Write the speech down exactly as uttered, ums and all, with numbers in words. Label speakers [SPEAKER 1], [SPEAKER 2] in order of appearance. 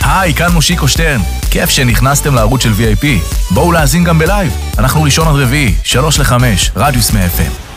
[SPEAKER 1] היי, כאן מושיקו שטרן. כיף שנכנסתם לערוץ של וי איי פי. בואו להאזין גם בלייב. אנחנו ראשון עד רביעי, שלוש לחמש, רדיוס מאה אף אם.